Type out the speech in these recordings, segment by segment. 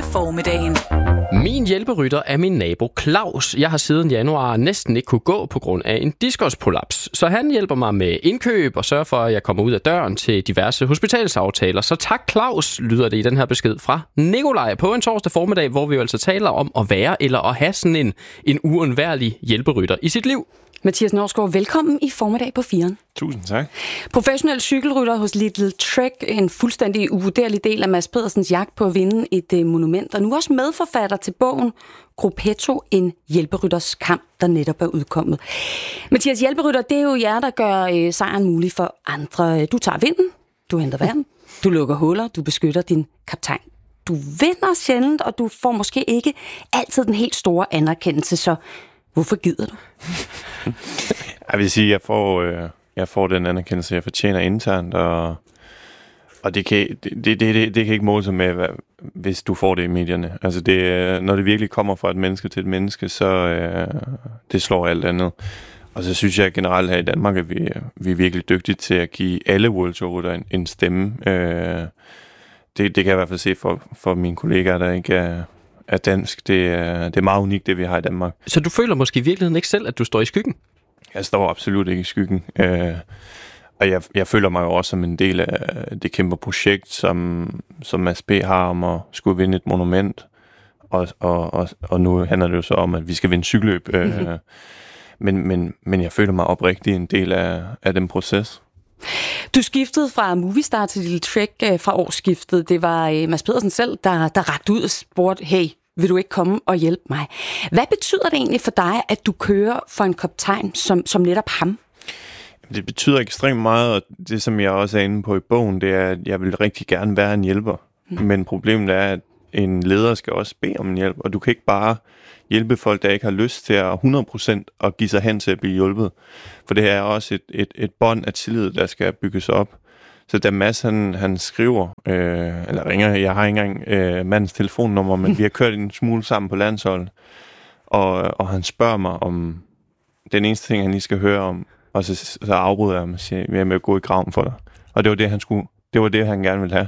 hele formiddagen. Min hjælperytter er min nabo Claus. Jeg har siden januar næsten ikke kunne gå på grund af en diskusprolaps. Så han hjælper mig med indkøb og sørger for, at jeg kommer ud af døren til diverse hospitalsaftaler. Så tak Claus, lyder det i den her besked fra Nikolaj på en torsdag formiddag, hvor vi jo altså taler om at være eller at have sådan en uundværlig hjælperytter i sit liv. Mathias Norsgaard, velkommen i formiddag på 4'eren. Tusind tak. Professionel cykelrytter hos Little Trek, en fuldstændig uvurderlig del af Mads Pedersens jagt på at vinde et monument, og nu også medforfatter til bogen Gruppetto, en hjælperytters kamp, der netop er udkommet. Mathias, hjælperytter, det er jo jer, der gør sejren mulig for andre. Du tager vinden, du henter vand, du lukker huller, du beskytter din kaptajn. Du vinder sjældent, og du får måske ikke altid den helt store anerkendelse, så hvorfor gider du? Jeg vil sige, at jeg får den anerkendelse, jeg fortjener internt, og det kan ikke måle sig med, hvis du får det i medierne. Altså når det virkelig kommer fra et menneske til et menneske, så det slår alt andet. Og så synes jeg generelt her i Danmark, at vi er virkelig dygtige til at give alle World Tour-rytter en stemme. Det kan jeg i hvert fald se for mine kollegaer, der ikke er dansk. Det er meget unikt, det vi har i Danmark. Så du føler måske i virkeligheden ikke selv, at du står i skyggen? Jeg står absolut ikke i skyggen. Og jeg føler mig jo også som en del af det kæmpe projekt, som SP har om at skulle vinde et monument. Og nu handler det jo så om, at vi skal vinde cykelløb. Men jeg føler mig oprigtigt en del af den proces. Du skiftede fra Movistar til Little Trek fra årsskiftet. Det var Mads Pedersen selv, der rakte ud og spurgte, hey, vil du ikke komme og hjælpe mig? Hvad betyder det egentlig for dig, at du kører for en kaptajn som netop ham? Det betyder ekstremt meget, og det som jeg også er inde på i bogen, det er, at jeg vil rigtig gerne være en hjælper. Men problemet er, at en leder skal også bede om en hjælp, og du kan ikke bare hjælpe folk, der ikke har lyst til at 100% at give sig hen til at blive hjulpet. For det er også et bånd af tillid, der skal bygges op. Så da Mads han skriver, eller ringer, jeg har ikke engang mandens telefonnummer, men vi har kørt en smule sammen på landsholdet, og han spørger mig om den eneste ting, han lige skal høre om, og så afbryder jeg ham og siger, jeg vil gå i graven for dig. Og det var det, han gerne ville have.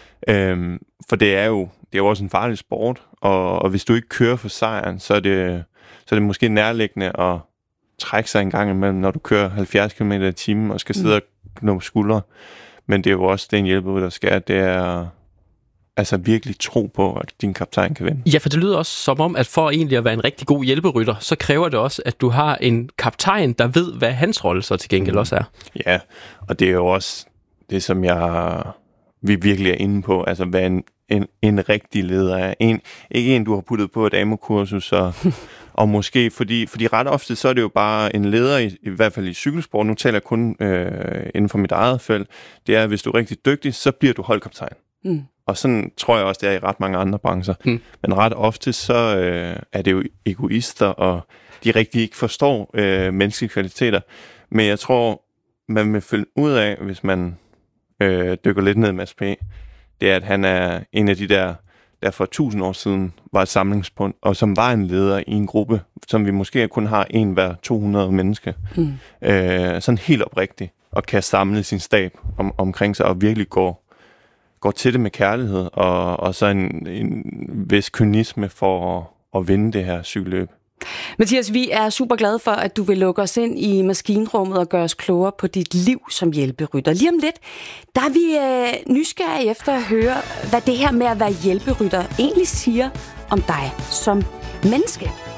For det er jo også en farlig sport, og hvis du ikke kører for sejren, så er det måske nærliggende at trække sig en gang imellem, når du kører 70 km i timen og skal sidde og knuppe skuldre. Men det er jo også den hjælper, der skal, det er altså virkelig tro på, at din kaptajn kan vinde. Ja, for det lyder også som om, at for egentlig at være en rigtig god hjælperytter, så kræver det også, at du har en kaptajn, der ved, hvad hans rolle så til gengæld også er. Ja, og det er jo også det, som vi virkelig er inde på, altså hvad en rigtig leder er. Ikke en, du har puttet på et AMO-kursus, og måske, fordi ret ofte, så er det jo bare en leder, i hvert fald i cykelsport, nu taler jeg kun inden for mit eget felt, det er, at hvis du er rigtig dygtig, så bliver du holdkaptajn. Og sådan tror jeg også, det er i ret mange andre brancher. Men ret ofte, så er det jo egoister, og de rigtig ikke forstår menneskelige kvaliteter. Men jeg tror, man vil finde ud af, hvis man dykker lidt ned i Mads P., det er, at han er en af de der for 1000 år siden var et samlingspunkt, og som var en leder i en gruppe, som vi måske kun har en hver 200 mennesker. Sådan helt oprigtigt, og kan samle sin stab omkring sig, og virkelig går til det med kærlighed, og så en vis kynisme for at vinde det her cykelløb. Mathias, vi er super glade for, at du vil lukke os ind i maskinrummet og gøre os klogere på dit liv som hjælperytter. Lige om lidt, der er vi nysgerrige efter at høre, hvad det her med at være hjælperytter egentlig siger om dig som menneske.